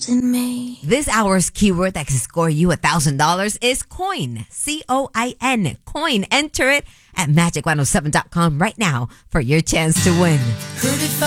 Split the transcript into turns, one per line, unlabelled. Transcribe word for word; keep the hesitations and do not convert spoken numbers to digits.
in May.
This hour's keyword that can score you one thousand dollars is coin. C O I N. Coin. Enter it at magic one oh seven dot com right now for your chance to win.